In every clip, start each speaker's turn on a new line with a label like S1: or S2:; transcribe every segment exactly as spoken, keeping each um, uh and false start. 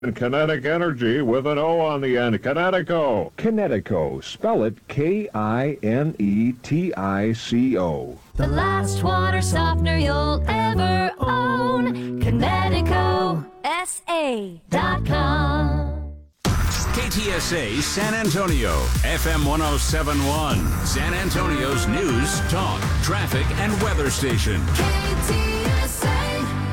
S1: Kinetic Energy with an O on the end. Kinetico.
S2: Kinetico. Spell it K I N E T I C O.
S3: The last water softener you'll ever own. Kinetico S A dot com.
S4: K T S A San Antonio, F M one oh seven point one, San Antonio's news, talk, traffic, and weather station.
S3: K T S A.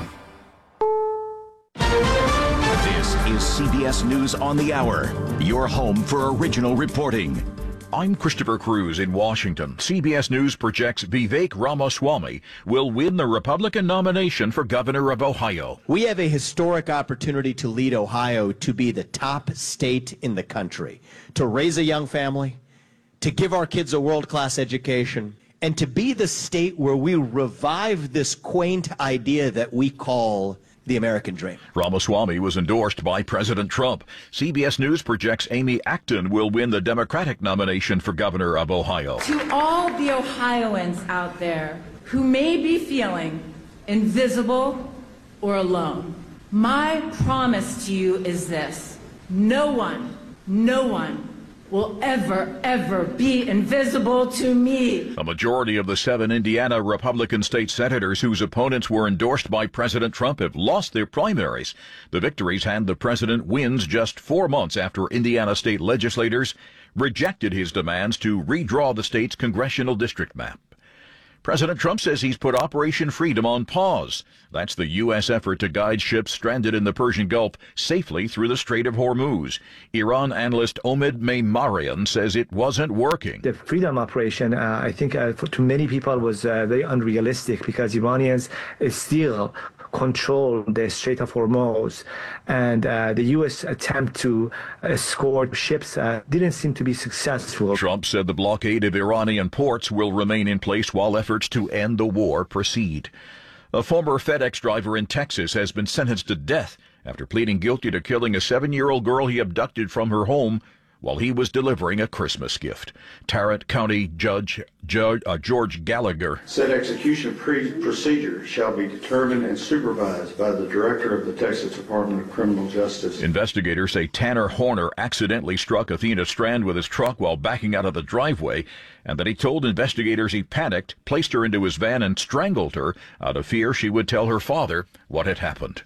S5: This is C B S News on the Hour, your home for original reporting. I'm Christopher Cruz in Washington. C B S News projects Vivek Ramaswamy will win the Republican nomination for governor of Ohio.
S6: We have a historic opportunity to lead Ohio to be the top state in the country, to raise a young family, to give our kids a world-class education, and to be the state where we revive this quaint idea that we call the American dream.
S5: Ramaswamy was endorsed by President Trump. C B S News projects Amy Acton will win the Democratic nomination for governor of Ohio.
S7: To all the Ohioans out there who may be feeling invisible or alone, my promise to you is this: no one, no one will ever, ever be invisible to me.
S5: A majority of the seven Indiana Republican state senators whose opponents were endorsed by President Trump have lost their primaries. The victories hand the president wins just four months after Indiana state legislators rejected his demands to redraw the state's congressional district map. President Trump says he's put Operation Freedom on pause. That's the U S effort to guide ships stranded in the Persian Gulf safely through the Strait of Hormuz. Iran analyst Omid Maimarian says it wasn't working.
S8: The Freedom Operation, uh, I think uh, for, to many people was uh, very unrealistic because Iranians uh, still control the Strait of Hormuz, and uh, the U S attempt to escort ships uh, didn't seem to be successful.
S5: Trump said the blockade of Iranian ports will remain in place while efforts to end the war proceed. A former FedEx driver in Texas has been sentenced to death after pleading guilty to killing a seven-year-old girl he abducted from her home while he was delivering a Christmas gift. Tarrant County Judge, Judge uh, George Gallagher
S9: said execution pre- procedure shall be determined and supervised by the director of the Texas Department of Criminal Justice.
S5: Investigators say Tanner Horner accidentally struck Athena Strand with his truck while backing out of the driveway, and that he told investigators he panicked, placed her into his van, and strangled her out of fear she would tell her father what had happened.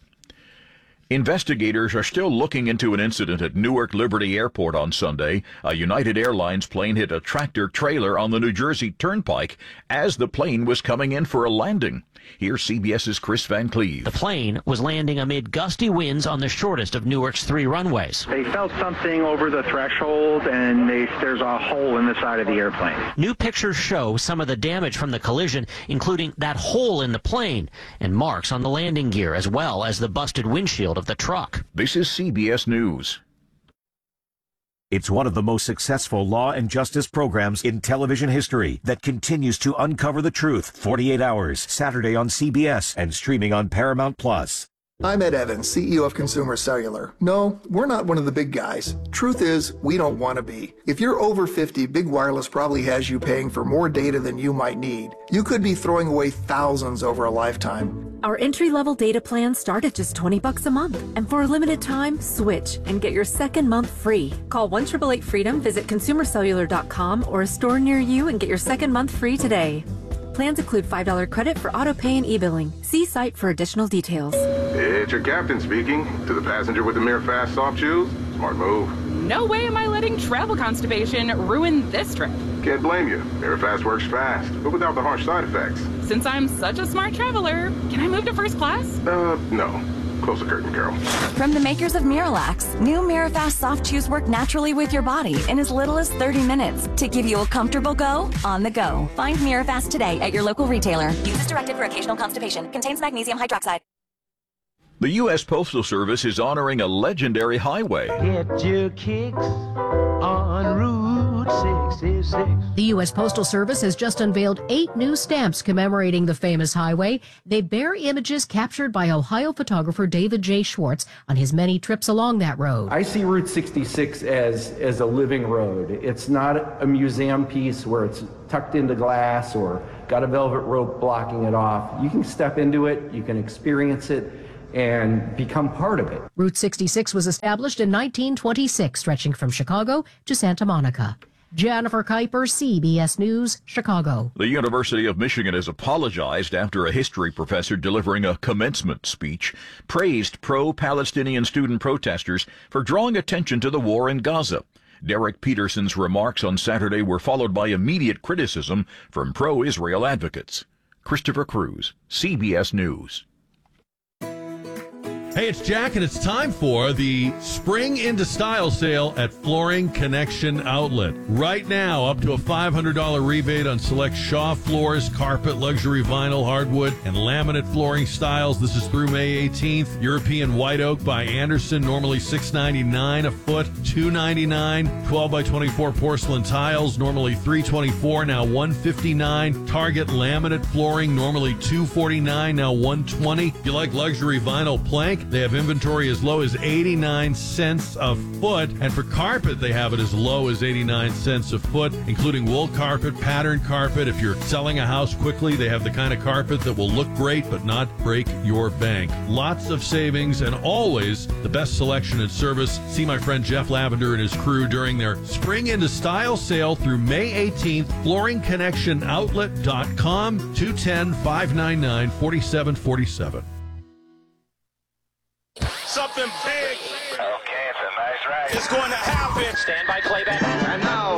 S5: Investigators are still looking into an incident at Newark Liberty Airport on Sunday. A United Airlines plane hit a tractor trailer on the New Jersey Turnpike as the plane was coming in for a landing. Here's CBS's Chris Van Cleve.
S10: The plane was landing amid gusty winds on the shortest of Newark's three runways.
S11: They felt something over the threshold, and they, there's a hole in the side of the airplane.
S10: New pictures show some of the damage from the collision, including that hole in the plane and marks on the landing gear, as well as the busted windshield of the truck.
S5: This is C B S News.
S12: It's one of the most successful law and justice programs in television history that continues to uncover the truth. forty-eight hours, Saturday on C B S and streaming on Paramount Plus.
S13: I'm Ed Evans, C E O of Consumer Cellular. No, we're not one of the big guys. Truth is, we don't want to be. If you're over fifty, Big Wireless probably has you paying for more data than you might need. You could be throwing away thousands over a lifetime.
S14: Our entry-level data plans start at just twenty bucks a month. And for a limited time, switch and get your second month free. Call one eight eight eight freedom, visit consumer cellular dot com or a store near you and get your second month free today. Plans include five dollars credit for auto pay and e-billing. See site for additional details.
S15: It's your captain speaking. To the passenger with the Mirafast soft shoes, smart move.
S16: No way am I letting travel constipation ruin this trip.
S15: Can't blame you. Mirafast works fast, but without the harsh side effects.
S16: Since I'm such a smart traveler, can I move to first class?
S15: Uh, no. Close the curtain, Carol.
S17: From the makers of Miralax, new Mirafast soft chews work naturally with your body in as little as thirty minutes to give you a comfortable go on the go. Find Mirafast today at your local retailer. Use as directed for occasional constipation. Contains magnesium hydroxide.
S5: The U S Postal Service is honoring a legendary highway.
S18: Get your kicks on Route sixty-six.
S19: The U S Postal Service has just unveiled eight new stamps commemorating the famous highway. They bear images captured by Ohio photographer David J. Schwartz on his many trips along that road.
S20: I see Route sixty-six as, as a living road. It's not a museum piece where it's tucked into glass or got a velvet rope blocking it off. You can step into it, you can experience it. and become part of it.
S19: Route sixty-six was established in nineteen twenty-six, stretching from Chicago to Santa Monica. Jennifer Kuiper, C B S News, Chicago.
S5: The University of Michigan has apologized after a history professor delivering a commencement speech praised pro-Palestinian student protesters for drawing attention to the war in Gaza. Derek Peterson's remarks on Saturday were followed by immediate criticism from pro-Israel advocates. Christopher Cruz, C B S News.
S21: Hey, it's Jack, and it's time for the Spring Into Style sale at Flooring Connection Outlet. Right now, up to a five hundred dollars rebate on select Shaw floors, carpet, luxury vinyl, hardwood, and laminate flooring styles. This is through May eighteenth. European White Oak by Anderson, normally six ninety-nine a foot, two ninety-nine. twelve by twenty-four porcelain tiles, normally three twenty-four, now one fifty-nine. Target laminate flooring, normally two forty-nine, now one twenty. If you like luxury vinyl plank, they have inventory as low as eighty-nine cents a foot, and for carpet, they have it as low as eighty-nine cents a foot, including wool carpet, pattern carpet. If you're selling a house quickly, they have the kind of carpet that will look great but not break your bank. Lots of savings and always the best selection and service. See my friend Jeff Lavender and his crew during their Spring Into Style sale through May eighteenth. flooring connection outlet dot com, two one zero, five nine nine, four seven four seven.
S22: Something big. Okay, it's a nice ride. It's going to happen. Stand by playback. And now,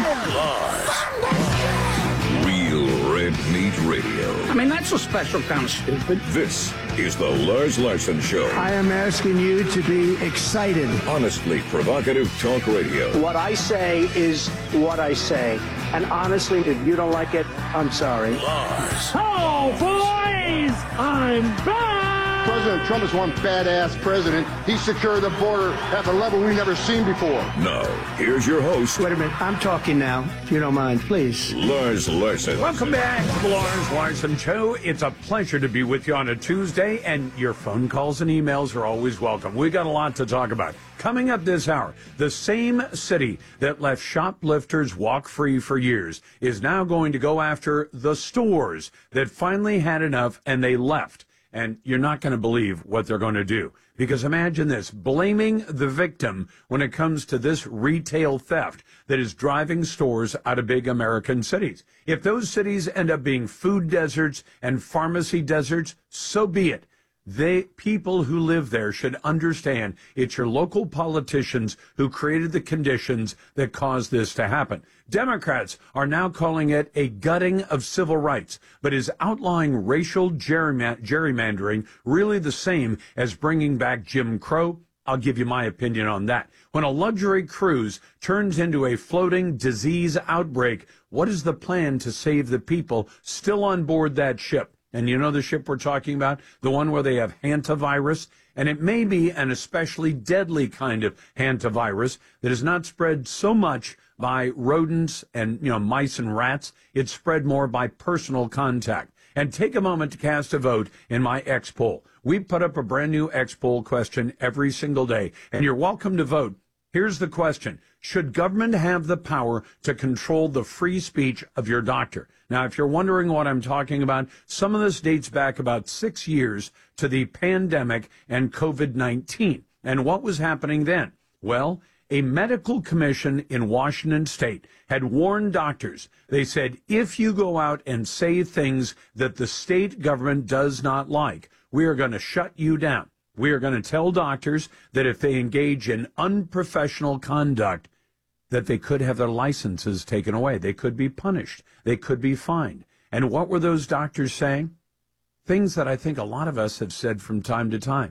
S23: Lars. Real Red Meat Radio.
S24: I mean, that's a special kind of stupid.
S23: This is the Lars Larson Show.
S24: I am asking you to be excited.
S23: Honestly provocative talk radio.
S24: What I say is what I say. And honestly, if you don't like it, I'm sorry.
S23: Lars.
S24: Oh, boys! I'm back!
S25: President Trump is one badass president. He secured the border at a level we've never seen before.
S23: Now, here's your host.
S24: Wait a minute. I'm talking now, if you don't mind, please.
S23: Lars Larson.
S26: Welcome back to the Lars Larson Show. It's a pleasure to be with you on a Tuesday, and your phone calls and emails are always welcome. We got a lot to talk about. Coming up this hour, the same city that left shoplifters walk free for years is now going to go after the stores that finally had enough and they left. And you're not going to believe what they're going to do. Because imagine this, blaming the victim when it comes to this retail theft that is driving stores out of big American cities. If those cities end up being food deserts and pharmacy deserts, so be it. They, people who live there should understand it's your local politicians who created the conditions that caused this to happen. Democrats are now calling it a gutting of civil rights, but is outlawing racial gerryma- gerrymandering really the same as bringing back Jim Crow? I'll give you my opinion on that. When a luxury cruise turns into a floating disease outbreak, what is the plan to save the people still on board that ship? And you know the ship we're talking about? The one where they have hantavirus? And it may be an especially deadly kind of hantavirus that is not spread so much by rodents and, you know, mice and rats. It's spread more by personal contact. And take a moment to cast a vote in my X poll. We put up a brand new X poll question every single day, and you're welcome to vote. Here's the question. Should government have the power to control the free speech of your doctor? Now, if you're wondering what I'm talking about, some of this dates back about six years to the pandemic and COVID nineteen. And what was happening then? Well, a medical commission in Washington state had warned doctors. They said, if you go out and say things that the state government does not like, we are going to shut you down. We are going to tell doctors that if they engage in unprofessional conduct, that they could have their licenses taken away. They could be punished. They could be fined. And what were those doctors saying? Things that I think a lot of us have said from time to time.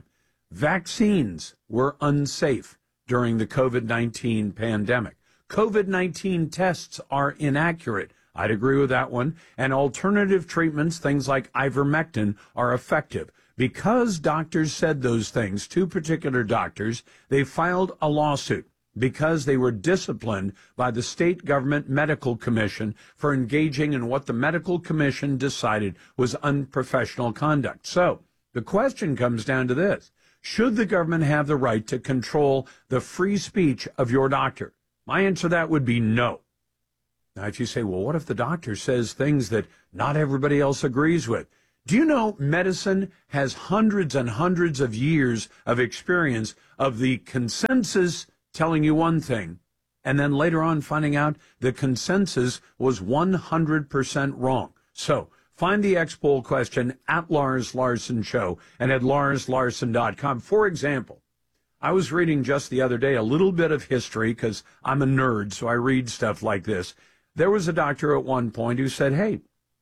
S26: Vaccines were unsafe during the COVID nineteen pandemic. COVID nineteen tests are inaccurate. I'd agree with that one. And alternative treatments, things like ivermectin, are effective. Because doctors said those things, two particular doctors, they filed a lawsuit because they were disciplined by the state government medical commission for engaging in what the medical commission decided was unprofessional conduct. So the question comes down to this. Should the government have the right to control the free speech of your doctor? My answer to that would be no. Now, if you say, well, what if the doctor says things that not everybody else agrees with? Do you know medicine has hundreds and hundreds of years of experience of the consensus telling you one thing, and then later on finding out the consensus was one hundred percent wrong? So find the X-Poll question at Lars Larson Show and at lars larson dot com. For example, I was reading just the other day a little bit of history because I'm a nerd, so I read stuff like this. There was a doctor at one point who said, hey,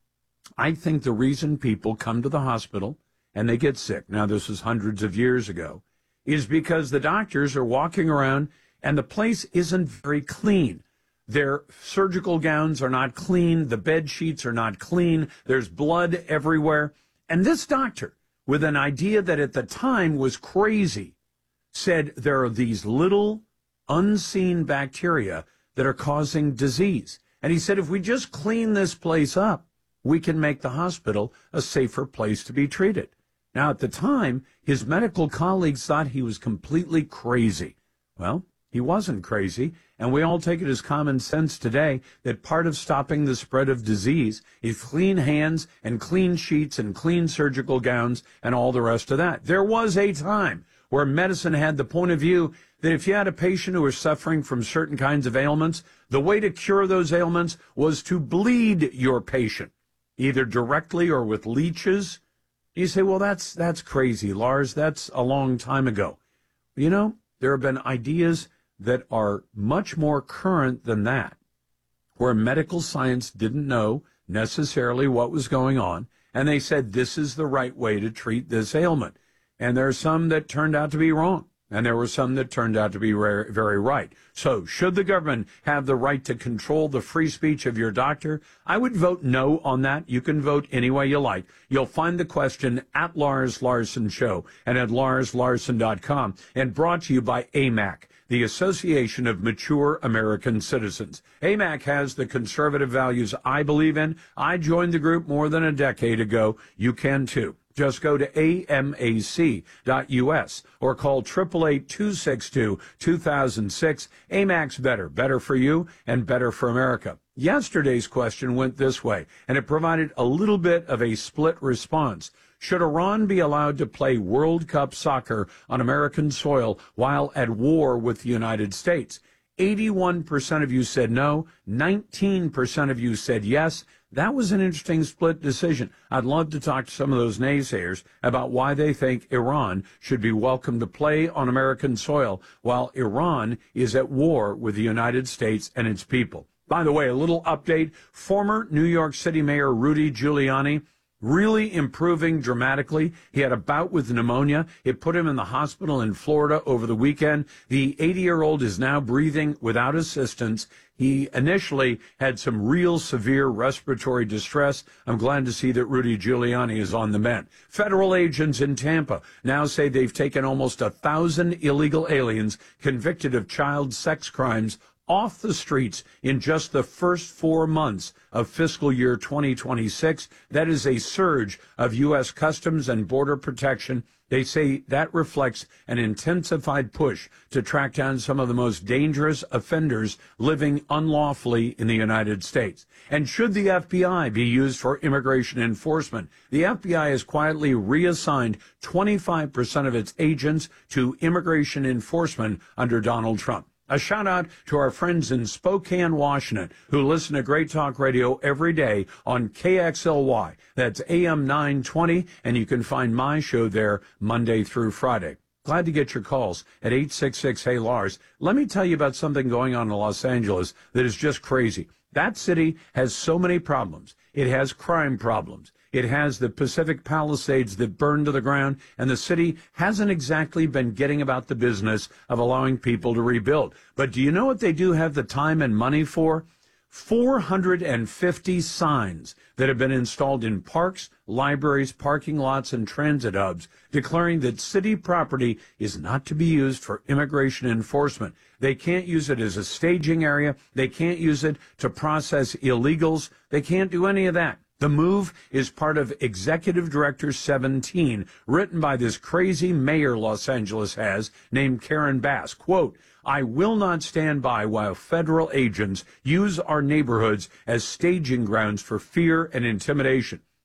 S26: I think the reason people come to the hospital and they get sick, now this was hundreds of years ago, is because the doctors are walking around and the place isn't very clean. Their surgical gowns are not clean. The bed sheets are not clean. There's blood everywhere. And this doctor, with an idea that at the time was crazy, said there are these little unseen bacteria that are causing disease. And he said if we just clean this place up, we can make the hospital a safer place to be treated. Now, at the time, his medical colleagues thought he was completely crazy. Well, he wasn't crazy, and we all take it as common sense today that part of stopping the spread of disease is clean hands and clean sheets and clean surgical gowns and all the rest of that. There was a time where medicine had the point of view that if you had a patient who was suffering from certain kinds of ailments, the way to cure those ailments was to bleed your patient, either directly or with leeches. You say, well, that's that's crazy, Lars. That's a long time ago. You know, there have been ideas that are much more current than that, where medical science didn't know necessarily what was going on, and they said this is the right way to treat this ailment. And there are some that turned out to be wrong, and there were some that turned out to be very, very right. So should the government have the right to control the free speech of your doctor? I would vote no on that. You can vote any way you like. You'll find the question at Lars Larson Show and at lars larson dot com, and brought to you by A M A C, the Association of Mature American Citizens. A M A C has the conservative values I believe in. I joined the group more than a decade ago. You can too. Just go to A M A C dot U S or call eight eight eight, two six two, two thousand six. A M A C's better. Better for you and better for America. Yesterday's question went this way, and it provided a little bit of a split response. Should Iran be allowed to play World Cup soccer on American soil while at war with the United States? eighty-one percent of you said no. nineteen percent of you said yes. That was an interesting split decision. I'd love to talk to some of those naysayers about why they think Iran should be welcome to play on American soil while Iran is at war with the United States and its people. By the way, a little update. Former New York City Mayor Rudy Giuliani really improving dramatically. He had a bout with pneumonia. It put him in the hospital in Florida over the weekend. The eighty-year-old is now breathing without assistance. He initially had some real severe respiratory distress. I'm glad to see that Rudy Giuliani is on the mend. Federal agents in Tampa now say they've taken almost a thousand illegal aliens convicted of child sex crimes off the streets in just the first four months of fiscal year twenty twenty-six. That is a surge of U S Customs and Border Protection. They say that reflects an intensified push to track down some of the most dangerous offenders living unlawfully in the United States. And should the F B I be used for immigration enforcement? The F B I has quietly reassigned twenty-five percent of its agents to immigration enforcement under Donald Trump. A shout out to our friends in Spokane, Washington, who listen to Great Talk Radio every day on K X L Y. That's A M nine twenty, and you can find my show there Monday through Friday. Glad to get your calls at eight six six, hey Lars. Let me tell you about something going on in Los Angeles that is just crazy. That city has so many problems. It has crime problems. It has the Pacific Palisades that burned to the ground, and the city hasn't exactly been getting about the business of allowing people to rebuild. But do you know what they do have the time and money for? four hundred fifty signs that have been installed in parks, libraries, parking lots, and transit hubs declaring that city property is not to be used for immigration enforcement. They can't use it as a staging area. They can't use it to process illegals. They can't do any of that. The move is part of Executive Director seventeen, written by this crazy mayor Los Angeles has named Karen Bass. Quote, I will not stand by while federal agents use our neighborhoods as staging grounds for fear and intimidation.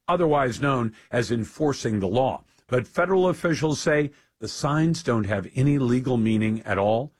S26: otherwise known as enforcing the law. But federal officials say the signs don't have any legal meaning at all.